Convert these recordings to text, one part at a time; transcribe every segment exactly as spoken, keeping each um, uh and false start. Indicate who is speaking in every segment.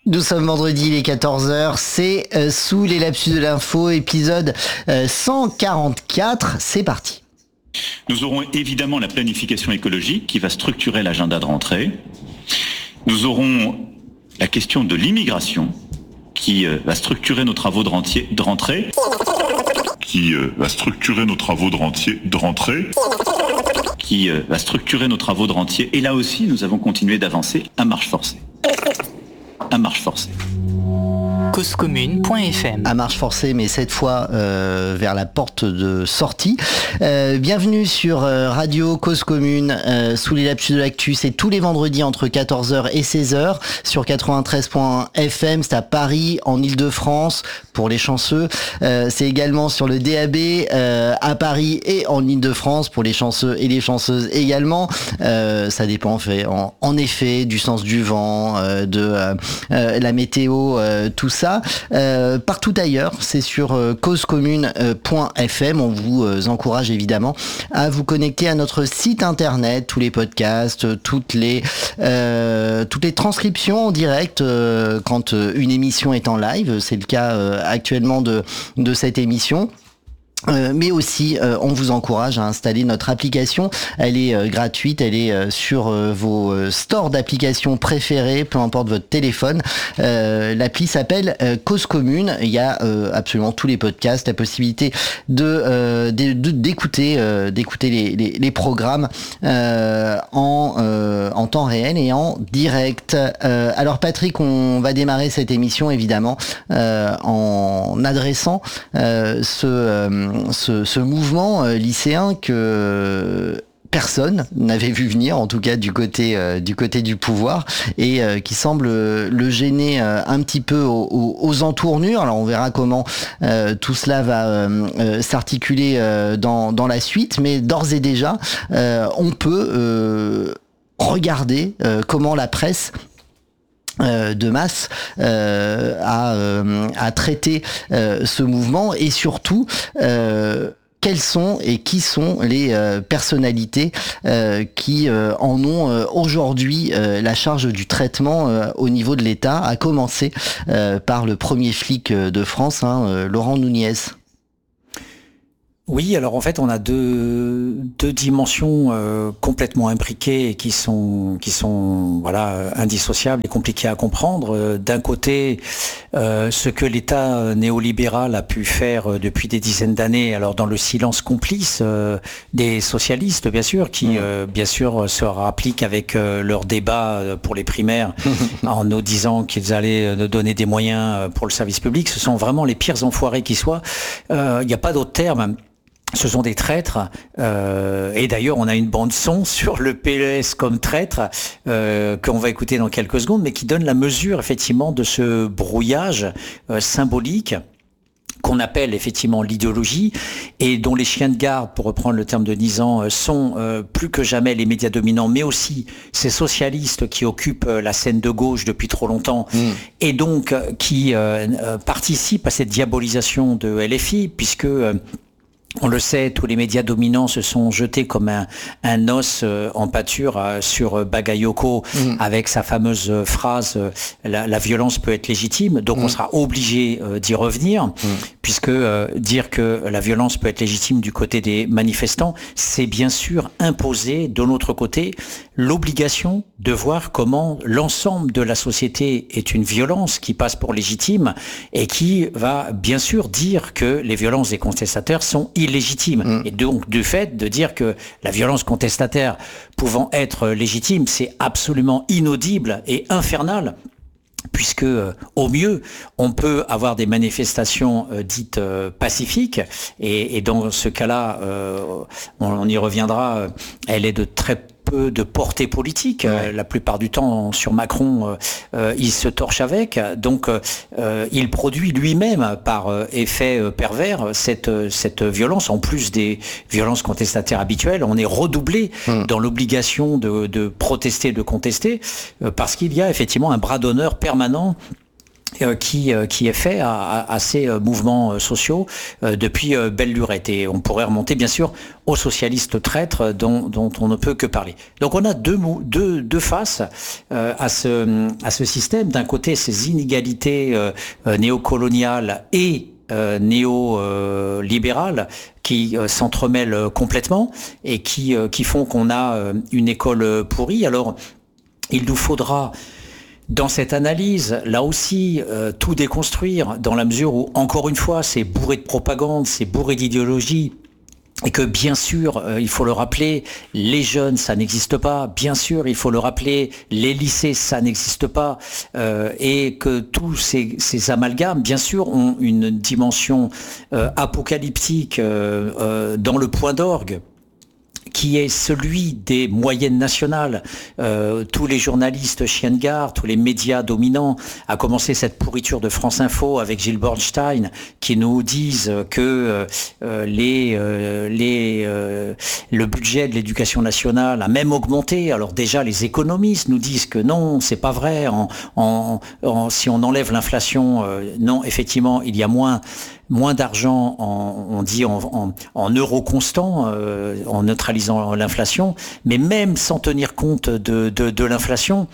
Speaker 1: Nous sommes vendredi, il est quatorze heures, c'est euh, Sous les lapsus de l'info, épisode euh, cent quarante-quatre, c'est parti.
Speaker 2: Nous aurons évidemment la planification écologique qui va structurer l'agenda de rentrée. Nous aurons la question de l'immigration qui euh, va structurer nos travaux de, rentier, de rentrée.
Speaker 3: Qui euh, va structurer nos travaux de, rentier, de rentrée.
Speaker 2: Qui euh, va structurer nos travaux de rentier. Et là aussi, nous avons continué d'avancer à marche forcée. À marche forcée.
Speaker 4: cause commune point f m.
Speaker 1: À marche forcée, mais cette fois euh, vers la porte de sortie. Euh, bienvenue sur euh, Radio Cause Commune, euh, sous les lapsus de l'actu. C'est tous les vendredis entre quatorze heures et seize heures sur quatre-vingt-treize point f m. C'est à Paris, en Ile-de-France, pour les chanceux. Euh, c'est également sur le D A B euh, à Paris et en Ile-de-France pour les chanceux et les chanceuses également. Euh, ça dépend fait, en, en effet du sens du vent, euh, de euh, euh, la météo, euh, tout ça. Euh, partout ailleurs, c'est sur euh, cause commune point f m. On vous euh, encourage évidemment à vous connecter à notre site internet, tous les podcasts, toutes les euh, toutes les transcriptions en direct euh, quand euh, une émission est en live. C'est le cas euh, actuellement de de cette émission. Euh, mais aussi, euh, on vous encourage à installer notre application. Elle est euh, gratuite, elle est euh, sur euh, vos euh, stores d'applications préférés, peu importe votre téléphone. Euh, l'appli s'appelle euh, Cause Commune. Il y a euh, absolument tous les podcasts, la possibilité de, euh, de, de d'écouter, euh, d'écouter les, les, les programmes euh, en euh, en temps réel et en direct. Euh, alors Patrick, on va démarrer cette émission évidemment euh, en adressant euh, ce euh, Ce, ce mouvement euh, lycéen que personne n'avait vu venir, en tout cas du côté euh, du côté du pouvoir, et euh, qui semble euh, le gêner euh, un petit peu aux, aux, aux entournures. Alors on verra comment euh, tout cela va euh, euh, s'articuler euh, dans dans la suite, mais d'ores et déjà, euh, on peut euh, regarder euh, comment la presse Euh, de masse euh, à, euh, à traiter euh, ce mouvement et surtout euh, quelles sont et qui sont les euh, personnalités euh, qui euh, en ont euh, aujourd'hui euh, la charge du traitement euh, au niveau de l'État, à commencer euh, par le premier flic de France, hein, euh, Laurent Nunez.
Speaker 5: Oui, alors en fait, on a deux deux dimensions euh, complètement imbriquées et qui sont qui sont voilà indissociables et compliquées à comprendre. D'un côté, euh, ce que l'État néolibéral a pu faire depuis des dizaines d'années, alors dans le silence complice euh, des socialistes, bien sûr, qui mmh. euh, bien sûr se rappliquent avec euh, leur débat pour les primaires en nous disant qu'ils allaient nous donner des moyens pour le service public. Ce sont vraiment les pires enfoirés qui soient. Il euh, n'y a pas d'autre terme. Ce sont des traîtres, euh, et d'ailleurs on a une bande son sur le P L S comme traître euh, qu'on va écouter dans quelques secondes, mais qui donne la mesure effectivement de ce brouillage euh, symbolique qu'on appelle effectivement l'idéologie et dont les chiens de garde, pour reprendre le terme de Nizan, sont euh, plus que jamais les médias dominants, mais aussi ces socialistes qui occupent la scène de gauche depuis trop longtemps mmh. et donc qui euh, euh, participent à cette diabolisation de L F I, puisque euh, on le sait, tous les médias dominants se sont jetés comme un, un os euh, en pâture euh, sur Bagayoko mmh. avec sa fameuse phrase euh, la, la violence peut être légitime. Donc mmh. on sera obligé euh, d'y revenir, mmh. puisque euh, dire que la violence peut être légitime du côté des manifestants, c'est bien sûr imposer de l'autre côté l'obligation de voir comment l'ensemble de la société est une violence qui passe pour légitime et qui va bien sûr dire que les violences des contestataires sont illégitime. Mmh. Et donc, du fait de dire que la violence contestataire pouvant être légitime, c'est absolument inaudible et infernal. Puisque, euh, au mieux, on peut avoir des manifestations euh, dites euh, pacifiques, et, et dans ce cas-là, euh, on, on y reviendra, euh, elle est de très peu de portée politique. Ouais. Euh, la plupart du temps, sur Macron, euh, euh, il se torche avec. Donc, euh, il produit lui-même, par euh, effet euh, pervers, cette, cette violence. En plus des violences contestataires habituelles, on est redoublé mmh. dans l'obligation de, de protester, de contester, euh, parce qu'il y a effectivement un bras d'honneur permanent euh, qui, euh, qui est fait à, à, à ces euh, mouvements euh, sociaux euh, depuis euh, belle lurette. Et on pourrait remonter bien sûr aux socialistes traîtres dont, dont on ne peut que parler. Donc on a deux, deux, deux faces euh, à, ce, à ce système. D'un côté, ces inégalités euh, euh, néocoloniales et Euh, néo-libérales euh, qui euh, s'entremêlent complètement et qui, euh, qui font qu'on a euh, une école pourrie. Alors, il nous faudra, dans cette analyse, là aussi, euh, tout déconstruire, dans la mesure où, encore une fois, c'est bourré de propagande, c'est bourré d'idéologie. Et que bien sûr, euh, il faut le rappeler, les jeunes, ça n'existe pas. Bien sûr, il faut le rappeler, les lycées, ça n'existe pas. Euh, et que tous ces, ces amalgames, bien sûr, ont une dimension euh, apocalyptique euh, euh, dans le point d'orgue, qui est celui des moyennes nationales. Euh, tous les journalistes chiens de gare, tous les médias dominants, à commencer cette pourriture de France Info avec Gilles Bornstein, qui nous disent que euh, les, euh, les, euh, le budget de l'éducation nationale a même augmenté. Alors déjà, les économistes nous disent que non, c'est pas vrai. En, en, en, si on enlève l'inflation, euh, non, effectivement, il y a moins moins d'argent, en, on dit en, en, en euros constants, euh, en neutralisant l'inflation, mais même sans tenir compte de, de, de l'inflation,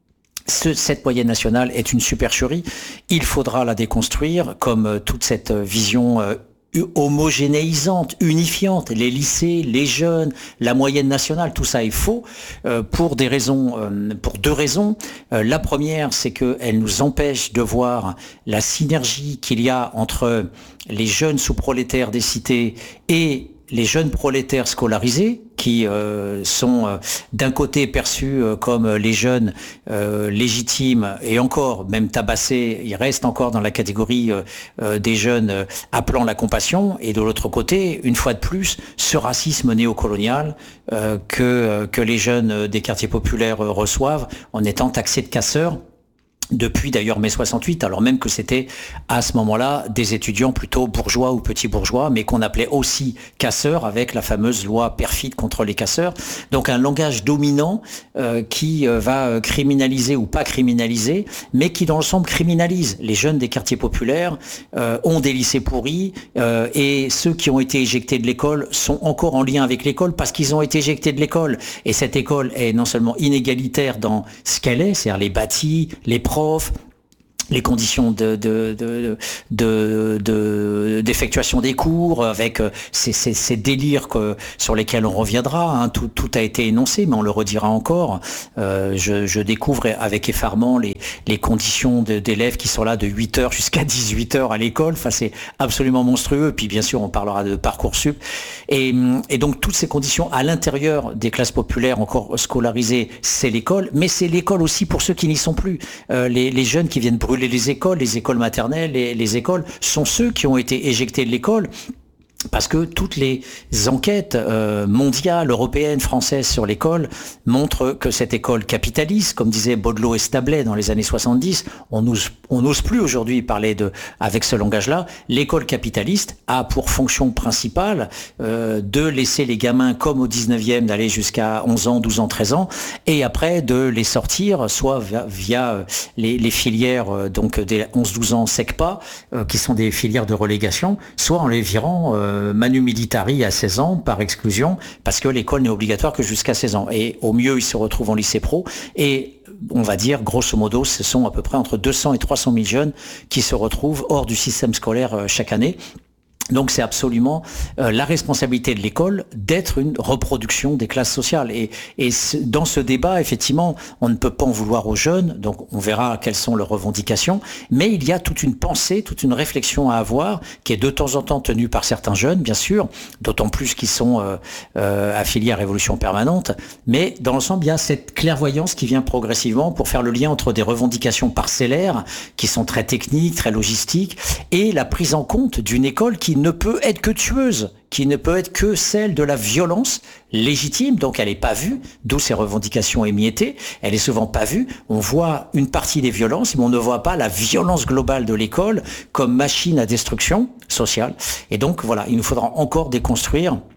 Speaker 5: ce, cette moyenne nationale est une supercherie. Il faudra la déconstruire, comme toute cette vision euh, homogénéisante, unifiante, les lycées, les jeunes, la moyenne nationale, tout ça est faux euh, pour des raisons, euh, pour deux raisons. Euh, la première, c'est qu'elle nous empêche de voir la synergie qu'il y a entre les jeunes sous-prolétaires des cités et les jeunes prolétaires scolarisés, qui euh, sont euh, d'un côté perçus euh, comme les jeunes euh, légitimes et encore, même tabassés, ils restent encore dans la catégorie euh, euh, des jeunes euh, appelant la compassion, et de l'autre côté, une fois de plus, ce racisme néocolonial euh, que, euh, que les jeunes des quartiers populaires euh, reçoivent en étant taxés de casseurs, depuis d'ailleurs mai soixante-huit, alors même que c'était à ce moment-là des étudiants plutôt bourgeois ou petits bourgeois, mais qu'on appelait aussi casseurs avec la fameuse loi perfide contre les casseurs. Donc un langage dominant euh, qui euh, va criminaliser ou pas criminaliser, mais qui dans l'ensemble criminalise. Les jeunes des quartiers populaires euh, ont des lycées pourris euh, et ceux qui ont été éjectés de l'école sont encore en lien avec l'école parce qu'ils ont été éjectés de l'école. Et cette école est non seulement inégalitaire dans ce qu'elle est, c'est-à-dire les bâtis, les profs, les conditions de, de, de, de, de, d'effectuation des cours, avec ces, ces, ces délires que, sur lesquels on reviendra. Hein. Tout, tout a été énoncé, mais on le redira encore. Euh, je, je découvre avec effarement les, les conditions de, d'élèves qui sont là de huit heures jusqu'à dix-huit heures à l'école. Enfin, c'est absolument monstrueux. Puis bien sûr, on parlera de Parcoursup. Et, et donc, toutes ces conditions à l'intérieur des classes populaires encore scolarisées, c'est l'école. Mais c'est l'école aussi pour ceux qui n'y sont plus. Euh, les, les jeunes qui viennent brûler les écoles, les écoles maternelles, les, les écoles sont ceux qui ont été éjectés de l'école. Parce que toutes les enquêtes euh, mondiales, européennes, françaises sur l'école montrent que cette école capitaliste, comme disait Baudelot et Stablet dans les années soixante-dix, on n'ose on n'ose plus aujourd'hui parler de, avec ce langage-là, l'école capitaliste a pour fonction principale euh, de laisser les gamins comme au dix-neuvième, d'aller jusqu'à onze ans, douze ans, treize ans, et après de les sortir, soit via, via les, les filières euh, donc des onze douze ans SECPA, euh, qui sont des filières de relégation, soit en les virant euh, manu militari à seize ans par exclusion, parce que l'école n'est obligatoire que jusqu'à seize ans. Et au mieux, ils se retrouvent en lycée pro. Et on va dire, grosso modo, ce sont à peu près entre deux cents et trois cent mille jeunes qui se retrouvent hors du système scolaire chaque année. Donc c'est absolument euh, la responsabilité de l'école d'être une reproduction des classes sociales. Et, et dans ce débat, effectivement, on ne peut pas en vouloir aux jeunes, donc on verra quelles sont leurs revendications, mais il y a toute une pensée, toute une réflexion à avoir, qui est de temps en temps tenue par certains jeunes, bien sûr, d'autant plus qu'ils sont euh, euh, affiliés à Révolution Permanente, mais dans l'ensemble, il y a cette clairvoyance qui vient progressivement pour faire le lien entre des revendications parcellaires, qui sont très techniques, très logistiques, et la prise en compte d'une école qui ne peut être que tueuse, qui ne peut être que celle de la violence légitime, donc elle n'est pas vue, d'où ces revendications émiettées, elle est souvent pas vue, on voit une partie des violences, mais on ne voit pas la violence globale de l'école comme machine à destruction sociale, et donc voilà, il nous faudra encore déconstruire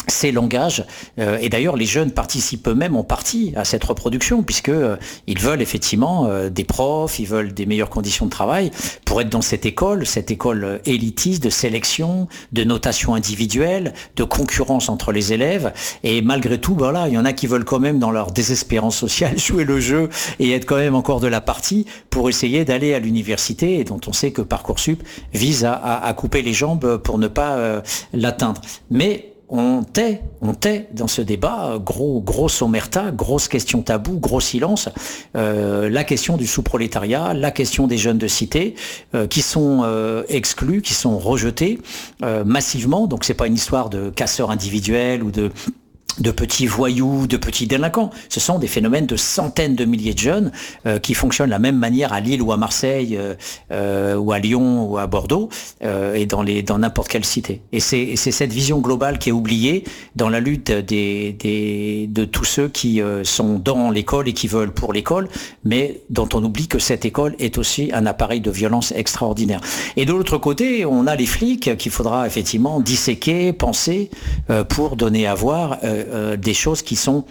Speaker 5: ces langages, euh, et d'ailleurs les jeunes participent eux-mêmes en partie à cette reproduction, puisque euh, ils veulent effectivement euh, des profs, ils veulent des meilleures conditions de travail pour être dans cette école, cette école élitiste de sélection, de notation individuelle, de concurrence entre les élèves, et malgré tout, voilà, il y en a qui veulent quand même dans leur désespérance sociale jouer le jeu et être quand même encore de la partie pour essayer d'aller à l'université, et dont on sait que Parcoursup vise à, à, à couper les jambes pour ne pas euh, l'atteindre. Mais On tait, on tait dans ce débat, gros, grosse omerta, grosse question taboue, gros silence, euh, la question du sous-prolétariat, la question des jeunes de cité, euh, qui sont euh, exclus, qui sont rejetés euh, massivement. Donc c'est pas une histoire de casseurs individuels ou de de petits voyous, de petits délinquants. Ce sont des phénomènes de centaines de milliers de jeunes euh, qui fonctionnent de la même manière à Lille ou à Marseille euh, euh, ou à Lyon ou à Bordeaux euh, et dans les dans n'importe quelle cité. Et c'est, et c'est cette vision globale qui est oubliée dans la lutte des, des de tous ceux qui euh, sont dans l'école et qui veulent pour l'école, mais dont on oublie que cette école est aussi un appareil de violence extraordinaire. Et de l'autre côté, on a les flics qu'il faudra effectivement disséquer, penser euh, pour donner à voir euh, Euh, des choses qui sont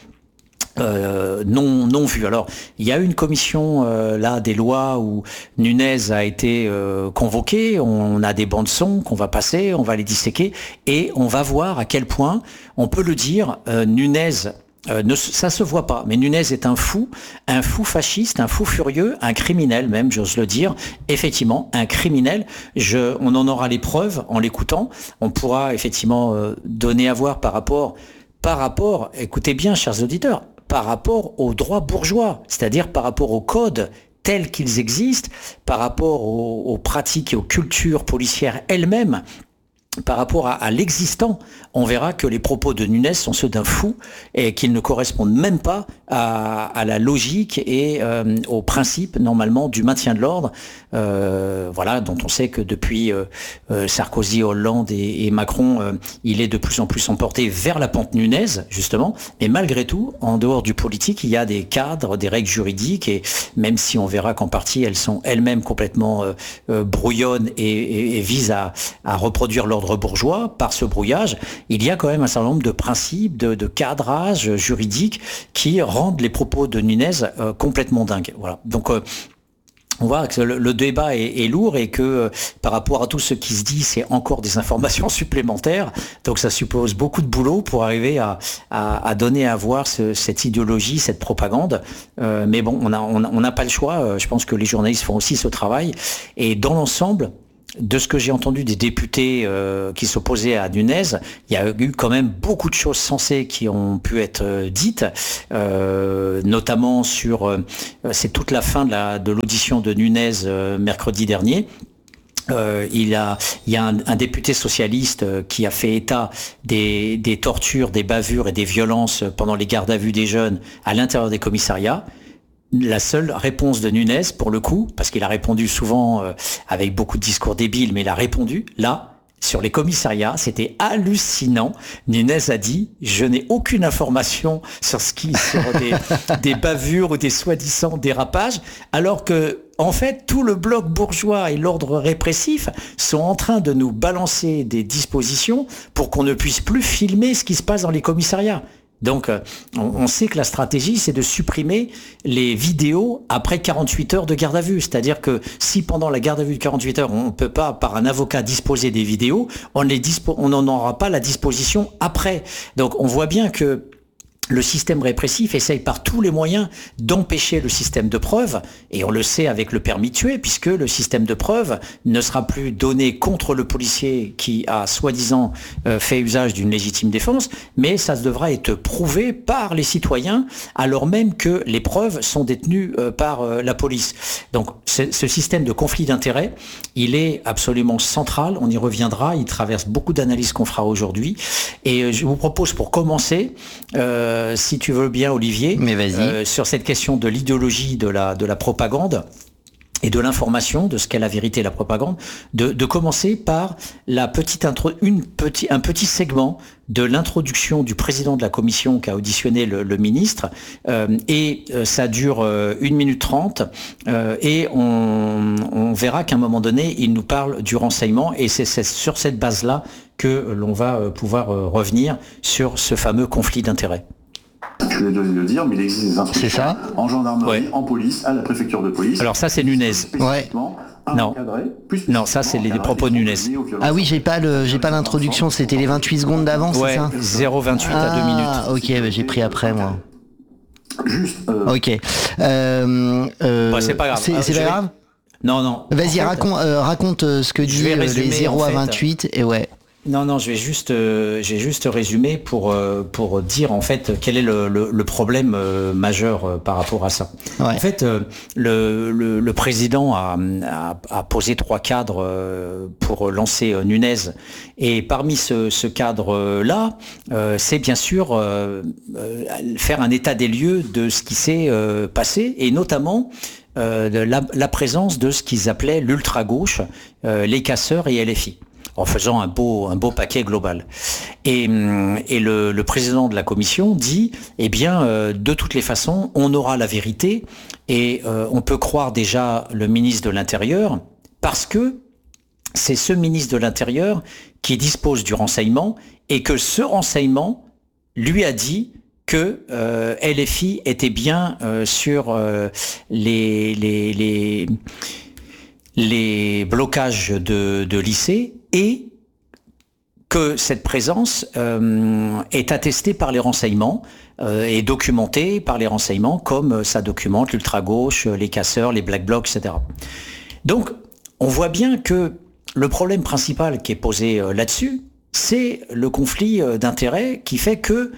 Speaker 5: euh, non non vues. Alors, il y a une commission euh, là des lois où Nunez a été euh, convoqué. On a des bandes son qu'on va passer, on va les disséquer et on va voir à quel point on peut le dire. Euh, Nunez. Euh, ne, ça se voit pas, mais Nunez est un fou, un fou fasciste, un fou furieux, un criminel même, j'ose le dire. Effectivement, un criminel. Je, on en aura les preuves en l'écoutant. On pourra effectivement euh, donner à voir par rapport Par rapport, écoutez bien, chers auditeurs, par rapport aux droits bourgeois, c'est-à-dire par rapport aux codes tels qu'ils existent, par rapport aux, aux pratiques et aux cultures policières elles-mêmes, par rapport à, à l'existant, on verra que les propos de Nunez sont ceux d'un fou et qu'ils ne correspondent même pas à, à la logique et euh, aux principes normalement du maintien de l'ordre, euh, voilà, dont on sait que depuis euh, euh, Sarkozy, Hollande et, et Macron, euh, il est de plus en plus emporté vers la pente Nunez, justement. Mais malgré tout, en dehors du politique, il y a des cadres, des règles juridiques, et même si on verra qu'en partie elles sont elles-mêmes complètement euh, euh, brouillonnes et, et, et visent à, à reproduire l'ordre bourgeois, par ce brouillage, il y a quand même un certain nombre de principes, de, de cadrage juridique qui rendent les propos de Nunez euh, complètement dingues. Voilà. Donc euh, on voit que le, le débat est, est lourd et que euh, par rapport à tout ce qui se dit, c'est encore des informations supplémentaires. Donc ça suppose beaucoup de boulot pour arriver à, à, à donner à voir ce, cette idéologie, cette propagande. Euh, mais bon, on n'a on a, on a pas le choix. Je pense que les journalistes font aussi ce travail. Et dans l'ensemble, de ce que j'ai entendu des députés euh, qui s'opposaient à Nunez, il y a eu quand même beaucoup de choses sensées qui ont pu être euh, dites, euh, notamment sur, euh, c'est toute la fin de, la, de l'audition de Nunez euh, mercredi dernier. Euh, il y a, il y a un, un député socialiste euh, qui a fait état des, des tortures, des bavures et des violences pendant les gardes à vue des jeunes à l'intérieur des commissariats. La seule réponse de Nunez, pour le coup, parce qu'il a répondu souvent euh, avec beaucoup de discours débiles, mais il a répondu, là, sur les commissariats, c'était hallucinant. Nunez a dit, je n'ai aucune information sur ce qui, sur des, des bavures ou des soi-disant dérapages, alors que, en fait, tout le bloc bourgeois et l'ordre répressif sont en train de nous balancer des dispositions pour qu'on ne puisse plus filmer ce qui se passe dans les commissariats. Donc, on sait que la stratégie, c'est de supprimer les vidéos après quarante-huit heures de garde à vue. C'est-à-dire que si pendant la garde à vue de quarante-huit heures, on ne peut pas, par un avocat, disposer des vidéos, on les dispo- on n'en aura pas la disposition après. Donc, on voit bien que le système répressif essaye par tous les moyens d'empêcher le système de preuve, et on le sait avec le permis de tuer, puisque le système de preuve ne sera plus donné contre le policier qui a soi-disant euh, fait usage d'une légitime défense, mais ça devra être prouvé par les citoyens, alors même que les preuves sont détenues euh, par euh, la police. Donc ce, ce système de conflit d'intérêts, il est absolument central, on y reviendra, il traverse beaucoup d'analyses qu'on fera aujourd'hui, et je vous propose pour commencer, euh, si tu veux bien, Olivier,
Speaker 1: Mais vas-y.
Speaker 5: Euh, sur cette question de l'idéologie de la, de la propagande, et de l'information, de ce qu'est la vérité et la propagande, de, de commencer par la petite intro, une petit, un petit segment de l'introduction du président de la commission qui a auditionné le, le ministre, euh, et euh, ça dure euh, une minute trente, euh, et on, on verra qu'à un moment donné, il nous parle du renseignement, et c'est, c'est sur cette base-là que l'on va euh, pouvoir euh, revenir sur ce fameux conflit d'intérêts.
Speaker 6: Je l'ai de le dire, mais il existe des instructions
Speaker 1: c'est ça
Speaker 6: en gendarmerie,
Speaker 5: ouais.
Speaker 6: en police, à la préfecture de police.
Speaker 5: Alors ça, c'est Nunez.
Speaker 1: Ouais.
Speaker 5: Non. non, ça c'est les, les propos de Nunez.
Speaker 1: Ah oui, j'ai pas le, j'ai pas l'introduction. C'était les vingt-huit secondes d'avant,
Speaker 5: ouais,
Speaker 1: c'est ça?
Speaker 5: zéro vingt-huit
Speaker 1: ah,
Speaker 5: à deux minutes.
Speaker 1: Ok, bah, j'ai pris après moi.
Speaker 6: Juste. Euh...
Speaker 1: Ok. Euh, euh,
Speaker 5: bah, c'est pas grave.
Speaker 1: C'est, c'est pas
Speaker 5: vais...
Speaker 1: grave.
Speaker 5: Non, non.
Speaker 1: Vas-y,
Speaker 5: en fait,
Speaker 1: raconte, euh, raconte ce que dit résumer, les zéro à vingt-huit et ouais.
Speaker 5: Non, non, je vais juste, euh, j'ai juste résumé pour euh, pour dire en fait quel est le, le, le problème euh, majeur euh, par rapport à ça. Ouais. En fait, euh, le, le, le président a, a, a posé trois cadres euh, pour lancer euh, Nunez, et parmi ce, ce cadre-là, euh, c'est bien sûr euh, euh, faire un état des lieux de ce qui s'est euh, passé, et notamment euh, de la, la présence de ce qu'ils appelaient l'ultra-gauche, euh, les casseurs et L F I. En faisant un beau, un beau paquet global. Et, et le, le président de la commission dit, eh bien, euh, de toutes les façons, on aura la vérité, et euh, on peut croire déjà le ministre de l'Intérieur, parce que c'est ce ministre de l'Intérieur qui dispose du renseignement, et que ce renseignement lui a dit que euh, L F I était bien euh, sur euh, les, les, les, les blocages de, de lycées, et que cette présence euh, est attestée par les renseignements, euh, et documentée par les renseignements, comme ça documente l'ultra-gauche, les casseurs, les black blocs, et cetera. Donc, on voit bien que le problème principal qui est posé euh, là-dessus, c'est le conflit euh, d'intérêts qui fait que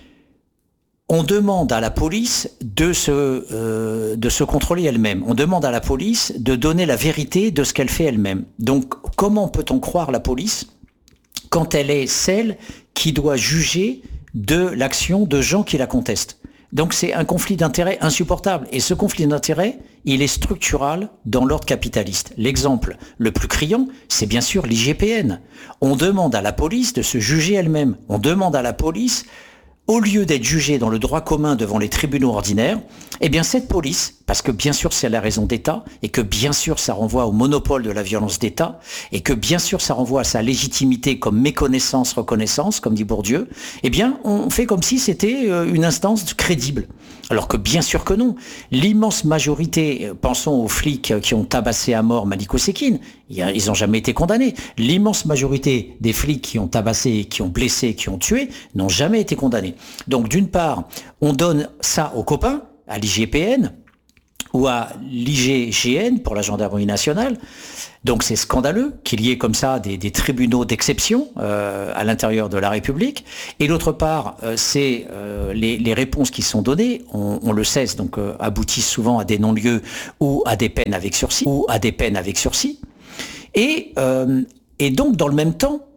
Speaker 5: on demande à la police de se, euh, de se contrôler elle-même. On demande à la police de donner la vérité de ce qu'elle fait elle-même. Donc, comment peut-on croire la police quand elle est celle qui doit juger de l'action de gens qui la contestent? Donc, c'est un conflit d'intérêts insupportable. Et ce conflit d'intérêts, il est structural dans l'ordre capitaliste. L'exemple le plus criant, c'est bien sûr l'I G P N. On demande à la police de se juger elle-même. On demande à la police, au lieu d'être jugée dans le droit commun devant les tribunaux ordinaires, eh bien cette police, parce que bien sûr c'est la raison d'État, et que bien sûr ça renvoie au monopole de la violence d'État, et que bien sûr ça renvoie à sa légitimité comme méconnaissance, reconnaissance, comme dit Bourdieu, eh bien on fait comme si c'était une instance crédible. Alors que bien sûr que non. L'immense majorité, pensons aux flics qui ont tabassé à mort Malik Osekine, ils n'ont jamais été condamnés. L'immense majorité des flics qui ont tabassé, qui ont blessé, qui ont tué, n'ont jamais été condamnés. Donc d'une part, on donne ça aux copains, à l'I G P N ou à l'I G G N pour la gendarmerie nationale. Donc c'est scandaleux qu'il y ait comme ça des, des tribunaux d'exception euh, à l'intérieur de la République. Et d'autre part, euh, c'est euh, les, les réponses qui sont données, on, on le sait, donc euh, aboutissent souvent à des non-lieux ou à des peines avec sursis, ou à des peines avec sursis. Et, euh, et donc dans le même temps,